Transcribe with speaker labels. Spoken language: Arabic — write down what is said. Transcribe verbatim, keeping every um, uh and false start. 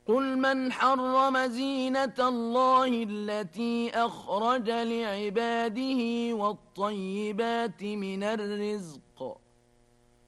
Speaker 1: قل من حرم زينة الله التي أخرج لعباده والطيبات من الرزق